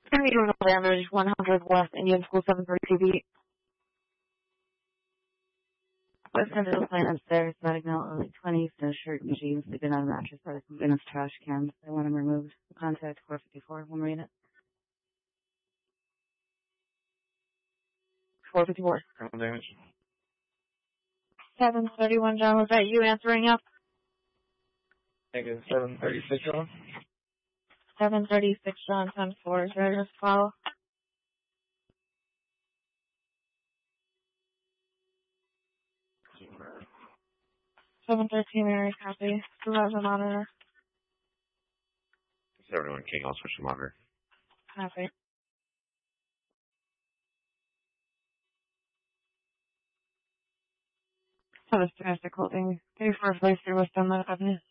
Regional damage, 100 West Indian School, 732 West end of the plant upstairs, static note, early 20s, no shirt and jeans, sleeping on a mattress, products in his trash cans. I want him removed. Contact 454, one read it. 454. Ground damage. 731, John, was that you answering up? Negative 736, John. 736, John, 10-4, is ready to follow? Super. 713, Mary, copy. Supervisor monitor. 71 King, I'll switch to monitor. Copy. So this domestic holding. 34 place through West End, Medical Avenue.